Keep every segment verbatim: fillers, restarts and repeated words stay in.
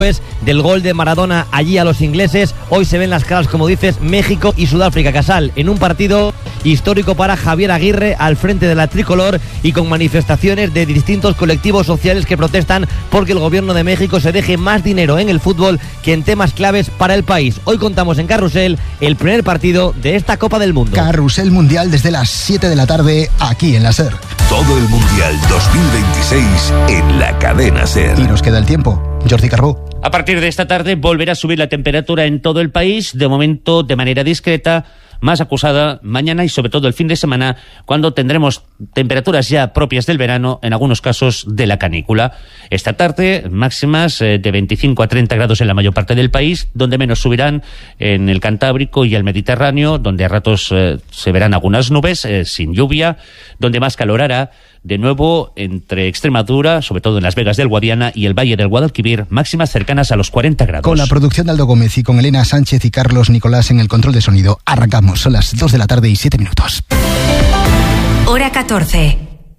del gol de Maradona allí a los ingleses. Hoy se ven las caras, como dices, México y Sudáfrica, Casal, en un partido histórico para Javier Aguirre al frente de la tricolor y con manifestaciones de distintos colectivos sociales que protestan porque el gobierno de México se deje más dinero en el fútbol que en temas claves para el país. Hoy contamos en Carrusel el primer partido de esta Copa del Mundo. Carrusel Mundial desde las siete de la tarde aquí en la SER. Todo el Mundial dos mil veintiséis en la cadena SER. Y nos queda el tiempo. Jordi Carbó. A partir de esta tarde volverá a subir la temperatura en todo el país, de momento de manera discreta, más acusada mañana y sobre todo el fin de semana, cuando tendremos temperaturas ya propias del verano, en algunos casos de la canícula. Esta tarde máximas eh, de veinticinco a treinta grados en la mayor parte del país, donde menos subirán en el Cantábrico y el Mediterráneo, donde a ratos eh, se verán algunas nubes eh, sin lluvia, donde más calor hará. De nuevo, entre Extremadura, sobre todo en Las Vegas del Guadiana y el Valle del Guadalquivir, máximas cercanas a los cuarenta grados. Con la producción de Aldo Gómez y con Elena Sánchez y Carlos Nicolás en el control de sonido, arrancamos. Son las dos de la tarde y siete minutos. Hora catorce.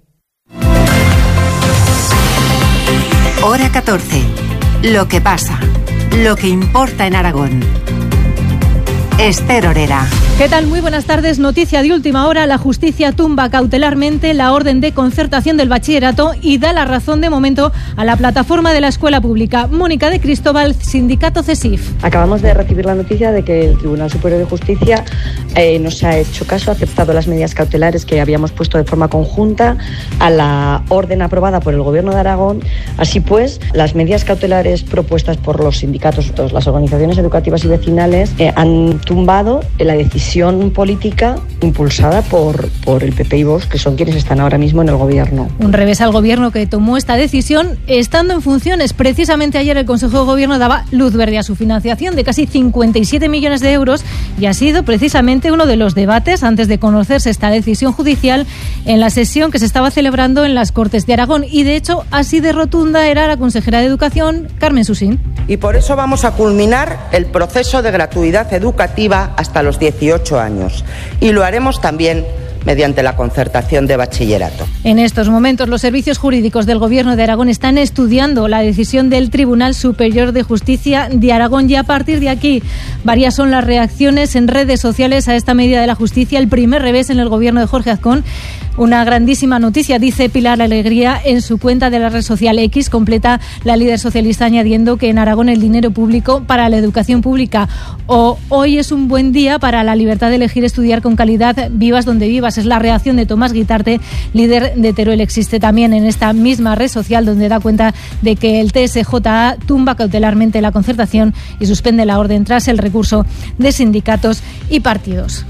Hora catorce. Lo que pasa. Lo que importa en Aragón. Esther Orera. ¿Qué tal? Muy buenas tardes. Noticia de última hora. La justicia tumba cautelarmente la orden de concertación del bachillerato y da la razón de momento a la plataforma de la escuela pública. Mónica de Cristóbal, sindicato CESIF. Acabamos de recibir la noticia de que el Tribunal Superior de Justicia eh, nos ha hecho caso, ha aceptado las medidas cautelares que habíamos puesto de forma conjunta a la orden aprobada por el Gobierno de Aragón. Así pues, las medidas cautelares propuestas por los sindicatos, todas las organizaciones educativas y vecinales, eh, han tumbado la decisión política impulsada por, por el P P y Vox, que son quienes están ahora mismo en el gobierno. Un revés al gobierno que tomó esta decisión estando en funciones. Precisamente ayer el Consejo de Gobierno daba luz verde a su financiación de casi cincuenta y siete millones de euros y ha sido precisamente uno de los debates antes de conocerse esta decisión judicial en la sesión que se estaba celebrando en las Cortes de Aragón, y de hecho así de rotunda era la consejera de Educación, Carmen Susín. Y por eso vamos a culminar el proceso de gratuidad educativa hasta los dieciocho años. Y lo haremos también mediante la concertación de bachillerato. En estos momentos, los servicios jurídicos del Gobierno de Aragón están estudiando la decisión del Tribunal Superior de Justicia de Aragón, y a partir de aquí varias son las reacciones en redes sociales a esta medida de la justicia. El primer revés en el Gobierno de Jorge Azcón. Una grandísima noticia, dice Pilar Alegría en su cuenta de la red social X. Completa la líder socialista añadiendo que en Aragón el dinero público para la educación pública o hoy es un buen día para la libertad de elegir estudiar con calidad, vivas donde vivas. Es la reacción de Tomás Guitarte, líder de Teruel. Existe también en esta misma red social donde da cuenta de que el T S J A tumba cautelarmente la concertación y suspende la orden tras el recurso de sindicatos y partidos.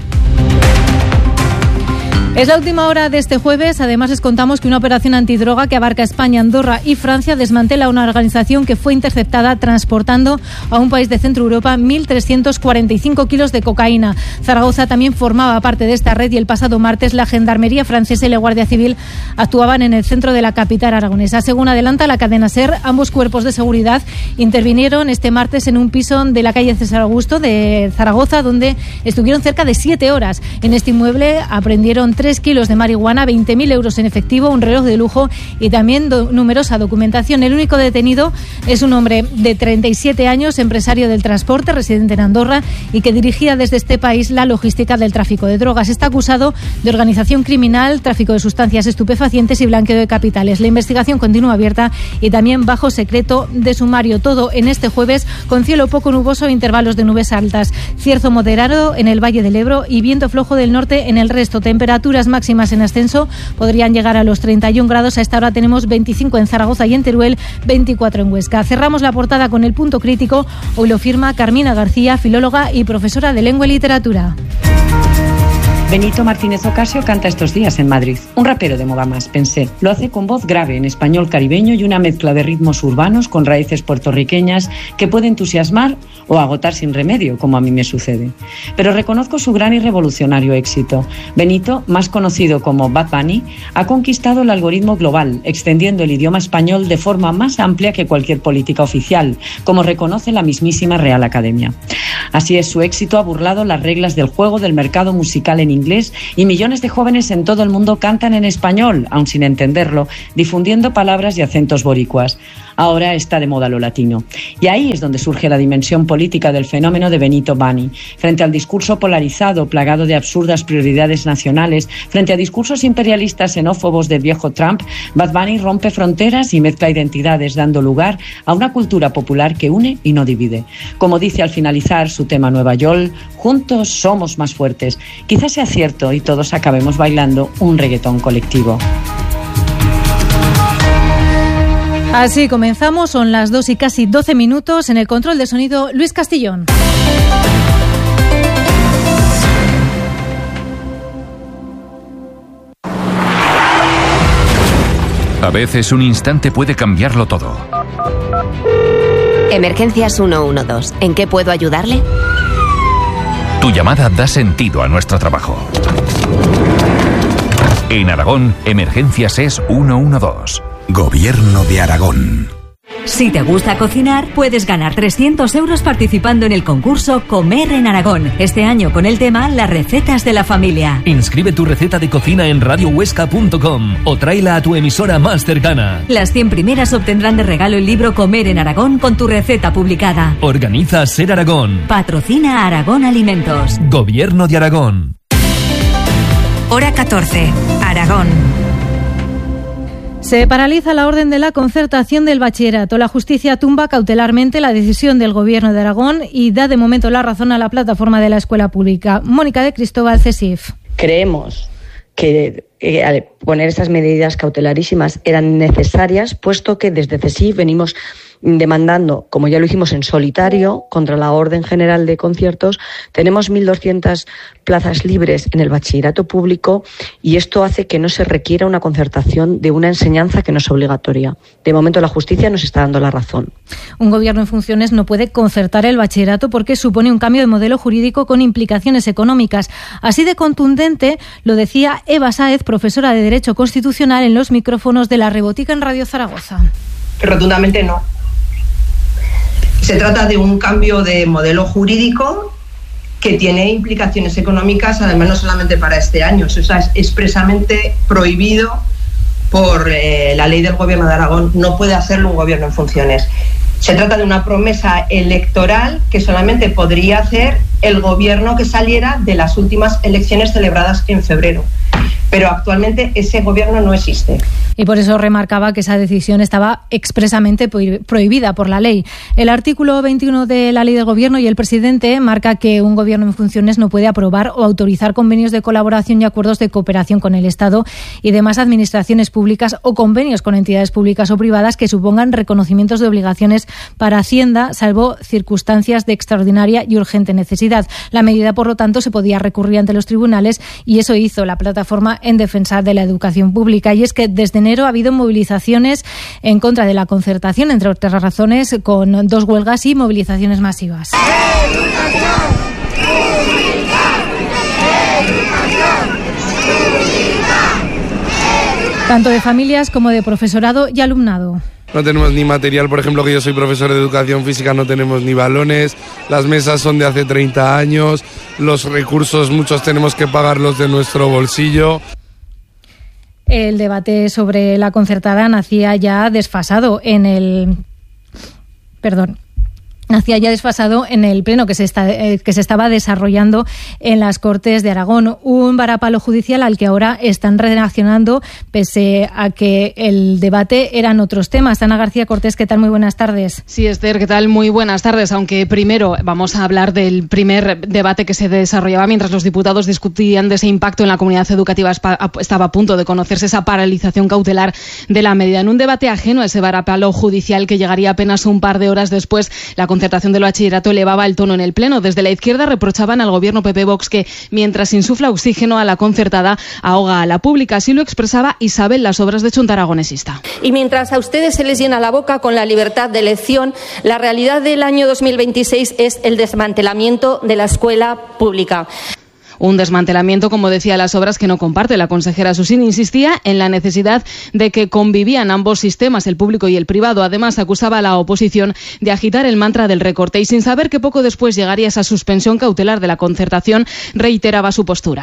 Es la última hora de este jueves. Además, les contamos que una operación antidroga que abarca España, Andorra y Francia desmantela una organización que fue interceptada transportando a un país de Centro Europa mil trescientos cuarenta y cinco kilos de cocaína. Zaragoza también formaba parte de esta red y el pasado martes la Gendarmería francesa y la Guardia Civil actuaban en el centro de la capital aragonesa. Según adelanta la cadena SER, ambos cuerpos de seguridad intervinieron este martes en un piso de la calle César Augusto de Zaragoza, donde estuvieron cerca de siete horas. En este inmueble aprendieron tres kilos de marihuana, veinte mil euros en efectivo, un reloj de lujo y también do- numerosa documentación. El único detenido es un hombre de treinta y siete años, empresario del transporte, residente en Andorra y que dirigía desde este país la logística del tráfico de drogas. Está acusado de organización criminal, tráfico de sustancias estupefacientes y blanqueo de capitales. La investigación continúa abierta y también bajo secreto de sumario. Todo en este jueves con cielo poco nuboso e intervalos de nubes altas. Cierzo moderado en el Valle del Ebro y viento flojo del norte en el resto. Temperaturas máximas en ascenso podrían llegar a los treinta y un grados. A esta hora tenemos veinticinco en Zaragoza y en Teruel, veinticuatro en Huesca. Cerramos la portada con el punto crítico. Hoy lo firma Carmina García, filóloga y profesora de lengua y literatura. Benito Martínez Ocasio canta estos días en Madrid. Un rapero de moda más, pensé. Lo hace con voz grave en español caribeño y una mezcla de ritmos urbanos con raíces puertorriqueñas que puede entusiasmar o agotar sin remedio, como a mí me sucede. Pero reconozco su gran y revolucionario éxito. Benito, más conocido como Bad Bunny, ha conquistado el algoritmo global, extendiendo el idioma español de forma más amplia que cualquier política oficial, como reconoce la mismísima Real Academia. Así es, su éxito ha burlado las reglas del juego del mercado musical en inglés inglés y millones de jóvenes en todo el mundo cantan en español, aun sin entenderlo, difundiendo palabras y acentos boricuas. Ahora está de moda lo latino. Y ahí es donde surge la dimensión política del fenómeno de Benito Bunny. Frente al discurso polarizado, plagado de absurdas prioridades nacionales, frente a discursos imperialistas xenófobos del viejo Trump, Bad Bunny rompe fronteras y mezcla identidades, dando lugar a una cultura popular que une y no divide. Como dice al finalizar su tema Nueva York, juntos somos más fuertes. Quizás sea cierto y todos acabemos bailando un reggaetón colectivo. Así comenzamos, son las dos y casi doce minutos. En el control de sonido, Luis Castillón. A veces un instante puede cambiarlo todo. Emergencias ciento doce. ¿En qué puedo ayudarle? Tu llamada da sentido a nuestro trabajo. En Aragón, Emergencias es ciento doce. Gobierno de Aragón. Si te gusta cocinar, puedes ganar trescientos euros participando en el concurso Comer en Aragón. Este año con el tema Las recetas de la familia. Inscribe tu receta de cocina en radio huesca punto com o tráela a tu emisora más cercana. Las cien primeras obtendrán de regalo el libro Comer en Aragón con tu receta publicada. Organiza Ser Aragón. Patrocina Aragón Alimentos. Gobierno de Aragón. Hora catorce. Aragón. Se paraliza la orden de la concertación del bachillerato. La justicia tumba cautelarmente la decisión del Gobierno de Aragón y da de momento la razón a la plataforma de la escuela pública. Mónica de Cristóbal, CESIF. Creemos que eh, al poner estas medidas cautelarísimas eran necesarias, puesto que desde CESIF venimos demandando, como ya lo hicimos en solitario, contra la Orden General de Conciertos. Tenemos mil doscientas plazas libres en el bachillerato público y esto hace que no se requiera una concertación de una enseñanza que no es obligatoria. De momento la justicia nos está dando la razón. Un gobierno en funciones no puede concertar el bachillerato porque supone un cambio de modelo jurídico con implicaciones económicas. Así de contundente lo decía Eva Sáez, profesora de Derecho Constitucional, en los micrófonos de La Rebotica en Radio Zaragoza. Rotundamente no. Se trata de un cambio de modelo jurídico que tiene implicaciones económicas, además no solamente para este año, eso es expresamente prohibido por eh, la ley del Gobierno de Aragón. No puede hacerlo un gobierno en funciones. Se trata de una promesa electoral que solamente podría hacer el gobierno que saliera de las últimas elecciones celebradas en febrero. Pero actualmente ese gobierno no existe. Y por eso remarcaba que esa decisión estaba expresamente prohibida por la ley. El artículo veintiuno de la ley del gobierno y el presidente marca que un gobierno en funciones no puede aprobar o autorizar convenios de colaboración y acuerdos de cooperación con el Estado y demás administraciones públicas o convenios con entidades públicas o privadas que supongan reconocimientos de obligaciones para Hacienda, salvo circunstancias de extraordinaria y urgente necesidad. La medida, por lo tanto, se podía recurrir ante los tribunales y eso hizo la plataforma en defensa de la educación pública. Y es que desde enero ha habido movilizaciones en contra de la concertación, entre otras razones, con dos huelgas y movilizaciones masivas. Tanto de familias como de profesorado y alumnado. No tenemos ni material, por ejemplo, que yo soy profesor de educación física, no tenemos ni balones, las mesas son de hace treinta años, los recursos muchos tenemos que pagarlos de nuestro bolsillo. El debate sobre la concertada nacía ya desfasado en el... Perdón. Hacía ya desfasado en el pleno que se, está, eh, que se estaba desarrollando en las Cortes de Aragón. Un varapalo judicial al que ahora están reaccionando pese a que el debate eran otros temas. Ana García Cortés, ¿qué tal? Muy buenas tardes. Sí, Esther, ¿qué tal? Muy buenas tardes. Aunque primero vamos a hablar del primer debate que se desarrollaba mientras los diputados discutían de ese impacto en la comunidad educativa. Estaba a punto de conocerse esa paralización cautelar de la medida. En un debate ajeno a ese varapalo judicial que llegaría apenas un par de horas después, la concertación del bachillerato elevaba el tono en el pleno. Desde la izquierda reprochaban al gobierno P P Vox que, mientras insufla oxígeno a la concertada, ahoga a la pública. Así lo expresaba Isabel Las Obras de Chonta Aragonesista. Y mientras a ustedes se les llena la boca con la libertad de elección, la realidad del año dos mil veintiséis es el desmantelamiento de la escuela pública. Un desmantelamiento, como decía Las Obras, que no comparte. La consejera Susín insistía en la necesidad de que convivían ambos sistemas, el público y el privado. Además, acusaba a la oposición de agitar el mantra del recorte y, sin saber que poco después llegaría esa suspensión cautelar de la concertación, reiteraba su postura.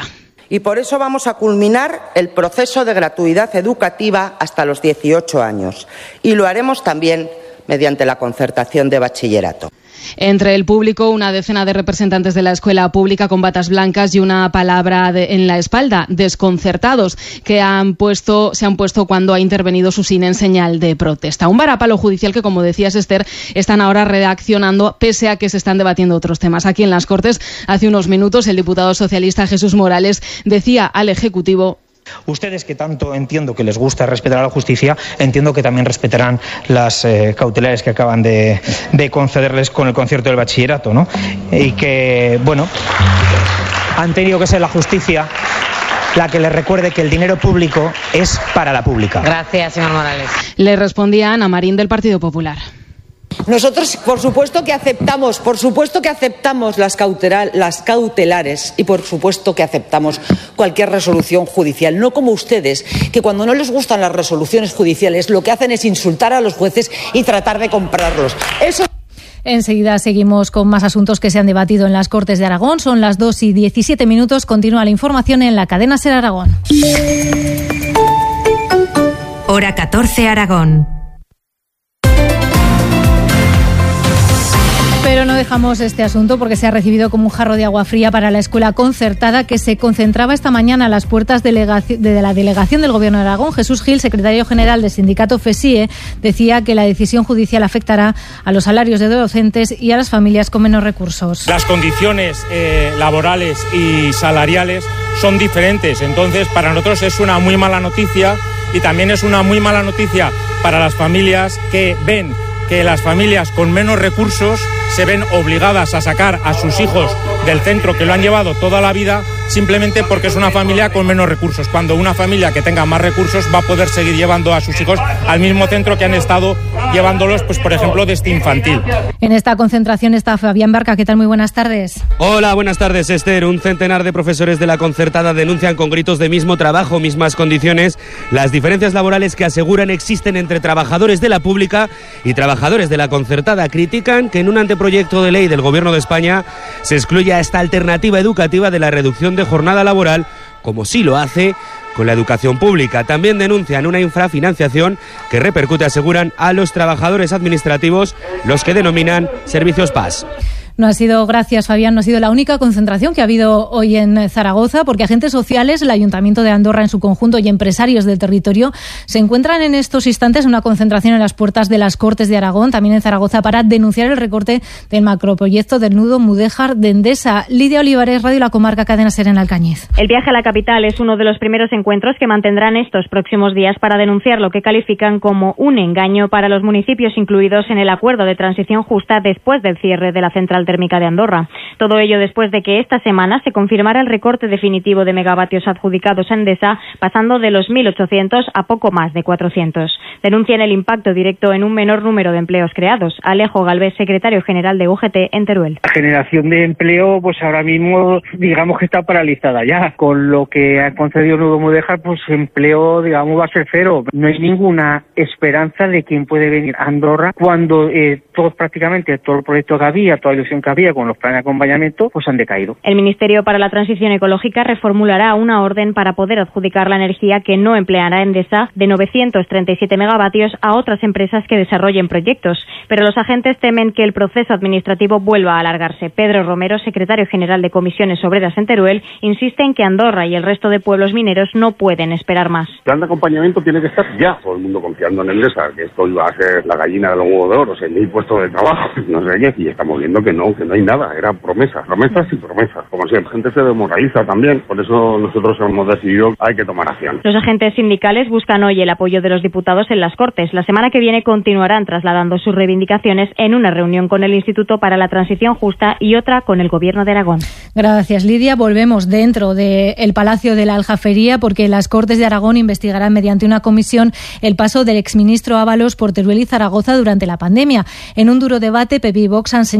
Y por eso vamos a culminar el proceso de gratuidad educativa hasta los dieciocho años. Y lo haremos también mediante la concertación de bachillerato. Entre el público, una decena de representantes de la escuela pública con batas blancas y una palabra de, en la espalda, desconcertados, que han puesto, se han puesto cuando ha intervenido Susín en señal de protesta. Un varapalo judicial que, como decías, Esther, están ahora reaccionando pese a que se están debatiendo otros temas. Aquí en las Cortes, hace unos minutos, el diputado socialista Jesús Morales decía al Ejecutivo: ustedes, que tanto entiendo que les gusta respetar a la justicia, entiendo que también respetarán las eh, cautelares que acaban de, de concederles con el concierto del bachillerato, ¿no? Y que, bueno, han tenido que ser la justicia la que les recuerde que el dinero público es para la pública. Gracias, señor Morales. Le respondía Ana Marín, del Partido Popular. Nosotros, por supuesto que aceptamos, por supuesto que aceptamos las, cautelar, las cautelares y por supuesto que aceptamos cualquier resolución judicial. No como ustedes, que cuando no les gustan las resoluciones judiciales lo que hacen es insultar a los jueces y tratar de comprarlos. Eso. Enseguida seguimos con más asuntos que se han debatido en las Cortes de Aragón. Son las dos y diecisiete minutos. Continúa la información en la cadena SER Aragón. Hora catorce, Aragón. Pero no dejamos este asunto porque se ha recibido como un jarro de agua fría para la escuela concertada que se concentraba esta mañana a las puertas de la delegación del Gobierno de Aragón. Jesús Gil, secretario general del sindicato FESIE, decía que la decisión judicial afectará a los salarios de docentes y a las familias con menos recursos. Las condiciones eh, laborales y salariales son diferentes, entonces para nosotros es una muy mala noticia y también es una muy mala noticia para las familias que ven que las familias con menos recursos se ven obligadas a sacar a sus hijos del centro que lo han llevado toda la vida simplemente porque es una familia con menos recursos, cuando una familia que tenga más recursos va a poder seguir llevando a sus hijos al mismo centro que han estado llevándolos, pues por ejemplo, desde infantil. En esta concentración está Fabián Barca. ¿Qué tal? Muy buenas tardes. Hola, buenas tardes, Esther. Un centenar de profesores de la concertada denuncian con gritos de mismo trabajo, mismas condiciones, las diferencias laborales que aseguran existen entre trabajadores de la pública y trabajadores de la concertada. Critican que en un anteproyecto de ley del Gobierno de España se excluya esta alternativa educativa de la reducción de jornada laboral, como sí lo hace con la educación pública. También denuncian una infrafinanciación que repercute, aseguran, a los trabajadores administrativos, los que denominan servicios P A S. No ha sido, gracias Fabián, no ha sido la única concentración que ha habido hoy en Zaragoza, porque agentes sociales, el Ayuntamiento de Andorra en su conjunto y empresarios del territorio se encuentran en estos instantes en una concentración en las puertas de las Cortes de Aragón, también en Zaragoza, para denunciar el recorte del macroproyecto del nudo Mudéjar de Endesa. Lidia Olivares, Radio La Comarca, Cadena SER en Alcañiz. El viaje a la capital es uno de los primeros encuentros que mantendrán estos próximos días para denunciar lo que califican como un engaño para los municipios incluidos en el acuerdo de transición justa después del cierre de la central térmica de Andorra. Todo ello después de que esta semana se confirmara el recorte definitivo de megavatios adjudicados a Endesa, pasando de los mil ochocientos a poco más de cuatrocientos. Denuncian el impacto directo en un menor número de empleos creados. Alejo Galvez, secretario general de U G T en Teruel. La generación de empleo, pues ahora mismo, digamos que está paralizada ya. Con lo que ha concedido Nudo Mudéjar, pues empleo, digamos, va a ser cero. No hay ninguna esperanza de quién puede venir a Andorra cuando eh, todos prácticamente, todo el proyecto que había, toda la ilusión que había con los planes de acompañamiento, pues han decaído. El Ministerio para la Transición Ecológica reformulará una orden para poder adjudicar la energía que no empleará Endesa de novecientos treinta y siete megavatios a otras empresas que desarrollen proyectos. Pero los agentes temen que el proceso administrativo vuelva a alargarse. Pedro Romero, secretario general de Comisiones Obreras en Teruel, insiste en que Andorra y el resto de pueblos mineros no pueden esperar más. El plan de acompañamiento tiene que estar ya. Todo el mundo confiando en Endesa, que esto iba a ser la gallina de los huevos de oro, seis mil puestos de trabajo. No sé, y estamos viendo que no, que no hay nada, eran promesas, promesas y promesas. Como si la gente se demoraliza también, por eso nosotros hemos decidido hay que tomar acción. Los agentes sindicales buscan hoy el apoyo de los diputados en las Cortes. La semana que viene continuarán trasladando sus reivindicaciones en una reunión con el Instituto para la Transición Justa y otra con el Gobierno de Aragón. Gracias, Lidia. Volvemos dentro del Palacio de la Aljafería porque las Cortes de Aragón investigarán mediante una comisión el paso del exministro Ábalos por Teruel y Zaragoza durante la pandemia. En un duro debate, P P y Vox han señalado a la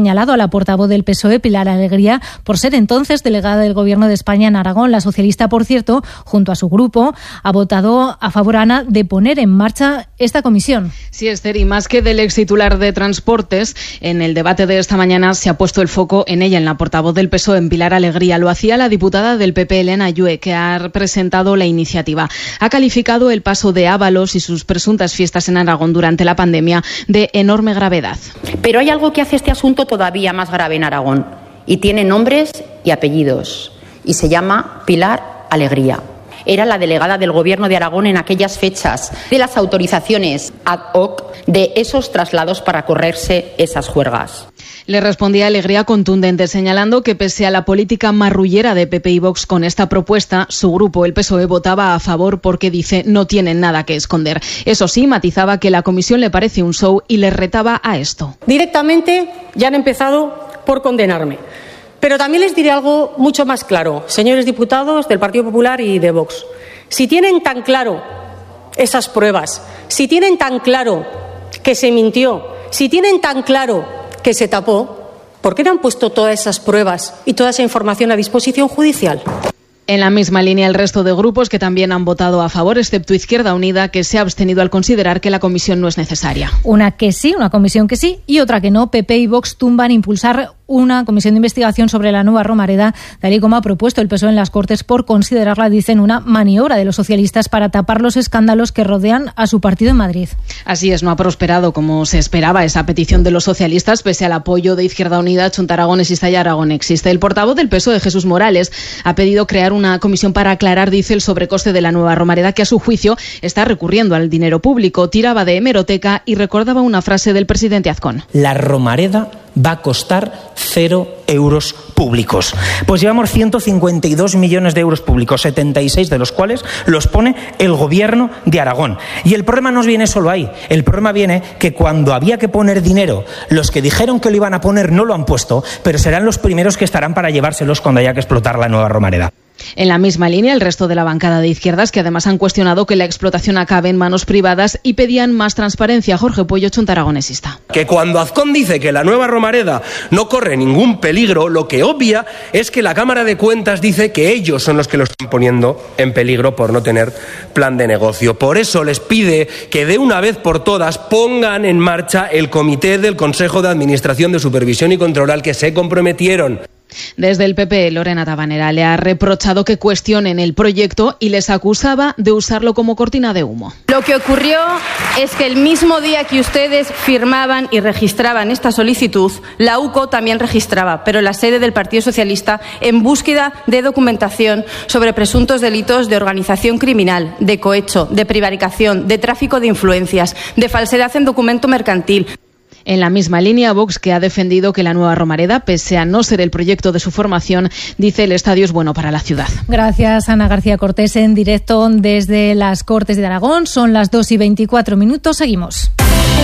portavoz del P S O E, Pilar Alegría, por ser entonces delegada del Gobierno de España en Aragón. La socialista, por cierto, junto a su grupo, ha votado a favor, Ana, de poner en marcha esta comisión. Sí, Esther, y más que del ex titular de Transportes, en el debate de esta mañana se ha puesto el foco en ella, en la portavoz del P S O E, en Pilar Alegría. Lo hacía la diputada del P P, Elena Ayue, que ha presentado la iniciativa. Ha calificado el paso de Ábalos y sus presuntas fiestas en Aragón durante la pandemia de enorme gravedad. Pero hay algo que hace este asunto todavía más grave en Aragón, y tiene nombres y apellidos, y se llama Pilar Alegría. Era la delegada del Gobierno de Aragón en aquellas fechas de las autorizaciones ad hoc de esos traslados para correrse esas juergas. Le respondía Alegría contundente, señalando que pese a la política marrullera de P P y Vox con esta propuesta, su grupo, el P S O E, votaba a favor porque, dice, no tienen nada que esconder. Eso sí, matizaba que la comisión le parece un show y le retaba a esto. Directamente ya han empezado por condenarme. Pero también les diré algo mucho más claro, señores diputados del Partido Popular y de Vox. Si tienen tan claro esas pruebas, si tienen tan claro que se mintió, si tienen tan claro que se tapó, ¿por qué no han puesto todas esas pruebas y toda esa información a disposición judicial? En la misma línea el resto de grupos que también han votado a favor, excepto Izquierda Unida, que se ha abstenido al considerar que la comisión no es necesaria. Una que sí, una comisión que sí, y otra que no. P P y Vox tumban impulsar una comisión de investigación sobre la nueva Romareda, tal y como ha propuesto el P S O E en las Cortes, por considerarla, dicen, una maniobra de los socialistas para tapar los escándalos que rodean a su partido en Madrid. Así es, no ha prosperado como se esperaba esa petición de los socialistas, pese al apoyo de Izquierda Unida, Chunta Aragonesista y Aragonexista. El portavoz del P S O E, Jesús Morales, ha pedido crear una comisión para aclarar, dice, el sobrecoste de la nueva Romareda, que a su juicio está recurriendo al dinero público. Tiraba de hemeroteca y recordaba una frase del presidente Azcón. La Romareda va a costar cero euros públicos. Pues llevamos ciento cincuenta y dos millones de euros públicos, setenta y seis de los cuales los pone el Gobierno de Aragón. Y el problema no viene solo ahí. El problema viene que cuando había que poner dinero, los que dijeron que lo iban a poner no lo han puesto, pero serán los primeros que estarán para llevárselos cuando haya que explotar la nueva Romareda. En la misma línea, el resto de la bancada de izquierdas, que además han cuestionado que la explotación acabe en manos privadas y pedían más transparencia. Jorge Puello, Chunta Aragonesista. Que cuando Azcón dice que la nueva Romareda no corre ningún peligro, lo que obvia es que la Cámara de Cuentas dice que ellos son los que lo están poniendo en peligro por no tener plan de negocio. Por eso les pide que de una vez por todas pongan en marcha el comité del Consejo de Administración de Supervisión y Control al que se comprometieron. Desde el P P, Lorena Tabanera le ha reprochado que cuestionen el proyecto y les acusaba de usarlo como cortina de humo. Lo que ocurrió es que el mismo día que ustedes firmaban y registraban esta solicitud, la U C O también registraba, pero en la sede del Partido Socialista, en búsqueda de documentación sobre presuntos delitos de organización criminal, de cohecho, de prevaricación, de tráfico de influencias, de falsedad en documento mercantil. En la misma línea, Vox, que ha defendido que la nueva Romareda, pese a no ser el proyecto de su formación, dice el estadio es bueno para la ciudad. Gracias, Ana García Cortés, en directo desde las Cortes de Aragón. Son las dos y veinticuatro minutos. Seguimos.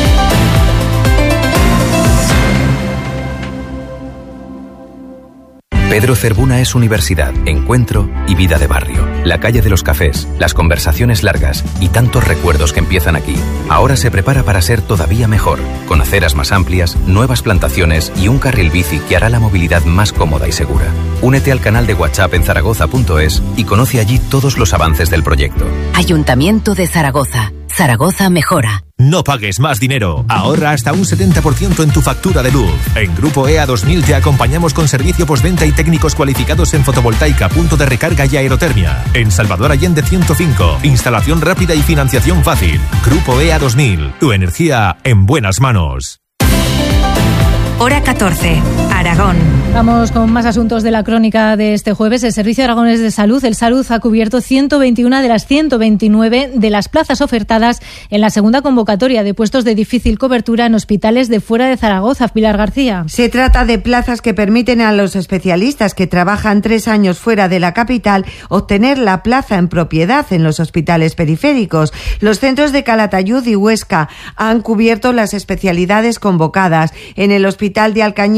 Pedro Cervuna es universidad, encuentro y vida de barrio. La calle de los cafés, las conversaciones largas y tantos recuerdos que empiezan aquí. Ahora se prepara para ser todavía mejor, con aceras más amplias, nuevas plantaciones y un carril bici que hará la movilidad más cómoda y segura. Únete al canal de WhatsApp en zaragoza punto es y conoce allí todos los avances del proyecto. Ayuntamiento de Zaragoza. Zaragoza mejora. No pagues más dinero. Ahorra hasta un setenta por ciento en tu factura de luz. En Grupo E A dos mil te acompañamos con servicio postventa y técnicos cualificados en fotovoltaica, punto de recarga y aerotermia. En Salvador Allende ciento cinco. Instalación rápida y financiación fácil. Grupo E A dos mil. Tu energía en buenas manos. Hora catorce, Aragón. Vamos con más asuntos de la crónica de este jueves. El Servicio Aragonés de Salud, el Salud, ha cubierto ciento veintiuna de las ciento veintinueve de las plazas ofertadas en la segunda convocatoria de puestos de difícil cobertura en hospitales de fuera de Zaragoza. Pilar García. Se trata de plazas que permiten a los especialistas que trabajan tres años fuera de la capital obtener la plaza en propiedad en los hospitales periféricos. Los centros de Calatayud y Huesca han cubierto las especialidades convocadas. En el hospital de Alcañiz y en el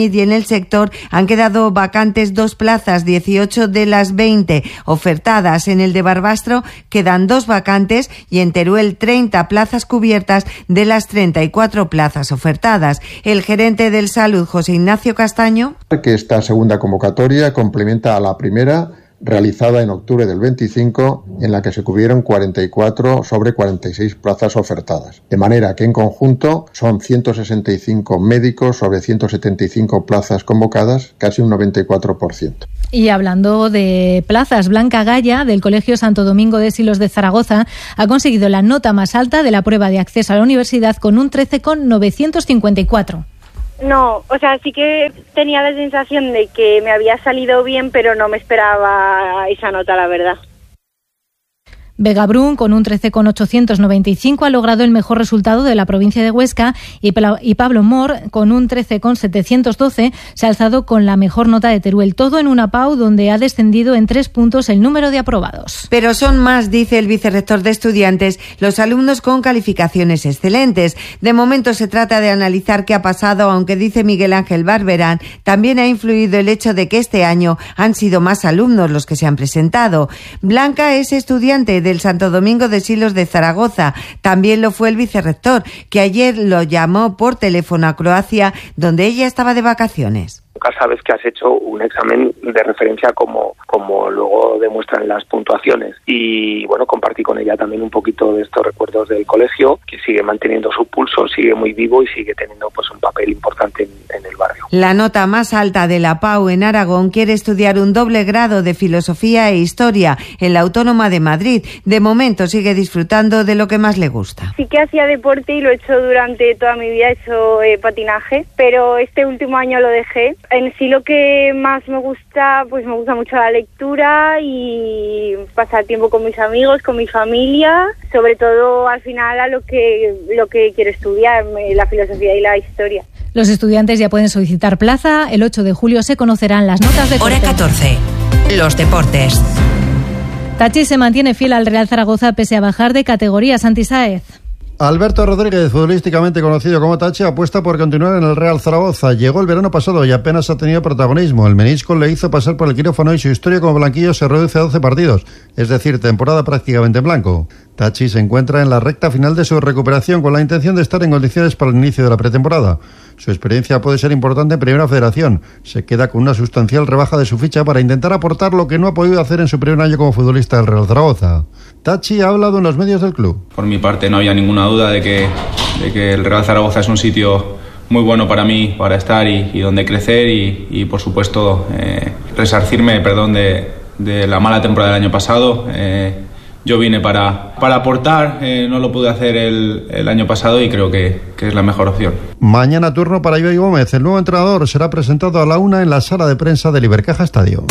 sector han quedado vacantes dos plazas, dieciocho de las veinte ofertadas. En el de Barbastro quedan dos vacantes y en Teruel treinta plazas cubiertas de las treinta y cuatro plazas ofertadas. El gerente del Salud, José Ignacio Castaño. Que esta segunda convocatoria complementa a la primera, realizada en octubre del veinticinco, en la que se cubrieron cuarenta y cuatro sobre cuarenta y seis plazas ofertadas. De manera que en conjunto son ciento sesenta y cinco médicos sobre ciento setenta y cinco plazas convocadas, casi un noventa y cuatro por ciento. Y hablando de plazas, Blanca Gaya, del Colegio Santo Domingo de Silos de Zaragoza, ha conseguido la nota más alta de la prueba de acceso a la universidad con un trece coma novecientos cincuenta y cuatro. No, o sea, sí que tenía la sensación de que me había salido bien, pero no me esperaba esa nota, la verdad. Vega Brun, con un trece coma ochocientos noventa y cinco, ha logrado el mejor resultado de la provincia de Huesca y Pablo Mor, con un trece coma setecientos doce, se ha alzado con la mejor nota de Teruel. Todo en una P A U donde ha descendido en tres puntos el número de aprobados. Pero son más, dice el vicerrector de estudiantes, los alumnos con calificaciones excelentes. De momento se trata de analizar qué ha pasado, aunque dice Miguel Ángel Barberán, también ha influido el hecho de que este año han sido más alumnos los que se han presentado. Blanca es estudiante de del Santo Domingo de Silos de Zaragoza. También lo fue el vicerrector, que ayer lo llamó por teléfono a Croacia, donde ella estaba de vacaciones. Nunca sabes que has hecho un examen de referencia como, como luego demuestran las puntuaciones. Y bueno, compartí con ella también un poquito de estos recuerdos del colegio, que sigue manteniendo su pulso, sigue muy vivo y sigue teniendo pues un papel importante en, en el barrio. La nota más alta de la P A U en Aragón quiere estudiar un doble grado de Filosofía e Historia en la Autónoma de Madrid. De momento sigue disfrutando de lo que más le gusta. Sí que hacía deporte y lo he hecho durante toda mi vida, he hecho eh, patinaje, pero este último año lo dejé. En sí lo que más me gusta, pues me gusta mucho la lectura y pasar tiempo con mis amigos, con mi familia, sobre todo al final a lo que lo que quiero estudiar, la filosofía y la historia. Los estudiantes ya pueden solicitar plaza. El ocho de julio se conocerán las notas de corte. Hora catorce. Los deportes. Tachi se mantiene fiel al Real Zaragoza pese a bajar de categoría. Santi Sáez. Alberto Rodríguez, futbolísticamente conocido como Tachi, apuesta por continuar en el Real Zaragoza. Llegó el verano pasado y apenas ha tenido protagonismo. El menisco le hizo pasar por el quirófano y su historia como blanquillo se reduce a doce partidos, es decir, temporada prácticamente en blanco. Tachi se encuentra en la recta final de su recuperación con la intención de estar en condiciones para el inicio de la pretemporada. Su experiencia puede ser importante en Primera Federación. Se queda con una sustancial rebaja de su ficha para intentar aportar lo que no ha podido hacer en su primer año como futbolista del Real Zaragoza. Tachi ha hablado en los medios del club. Por mi parte no había ninguna duda de que, de que el Real Zaragoza es un sitio muy bueno para mí, para estar y, y donde crecer y, y por supuesto, eh, resarcirme perdón, de, de la mala temporada del año pasado. Eh, Yo vine para, para aportar, eh, no lo pude hacer el, el año pasado y creo que, que es la mejor opción. Mañana turno para Ibai Gómez. El nuevo entrenador será presentado a la una en la sala de prensa del Ibercaja Estadio.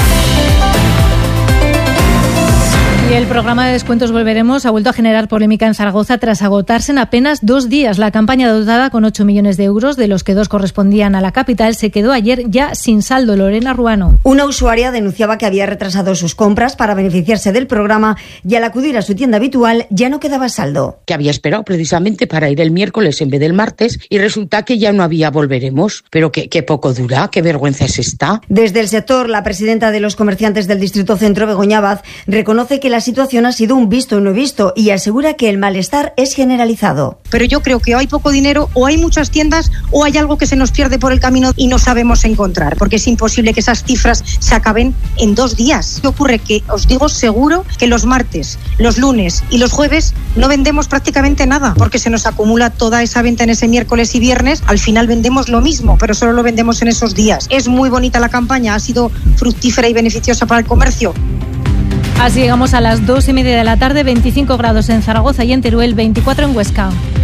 Y el programa de descuentos Volveremos ha vuelto a generar polémica en Zaragoza tras agotarse en apenas dos días. La campaña dotada con ocho millones de euros, de los que dos correspondían a la capital, se quedó ayer ya sin saldo. Lorena Ruano. Una usuaria denunciaba que había retrasado sus compras para beneficiarse del programa y al acudir a su tienda habitual ya no quedaba saldo. Que había esperado precisamente para ir el miércoles en vez del martes y resulta que ya no había Volveremos. Pero qué, qué poco dura, qué vergüenza es esta. Desde el sector, la presidenta de los comerciantes del Distrito Centro, Begoña Abad, reconoce que la situación ha sido un visto y no visto y asegura que el malestar es generalizado. Pero yo creo que o hay poco dinero, o hay muchas tiendas, o hay algo que se nos pierde por el camino y no sabemos encontrar, porque es imposible que esas cifras se acaben en dos días. ¿Qué ocurre? Que os digo seguro que los martes, los lunes y los jueves no vendemos prácticamente nada, porque se nos acumula toda esa venta en ese miércoles y viernes. Al final vendemos lo mismo, pero solo lo vendemos en esos días. Es muy bonita la campaña, ha sido fructífera y beneficiosa para el comercio. Así llegamos a las dos y media de la tarde, veinticinco grados en Zaragoza y en Teruel, veinticuatro en Huesca.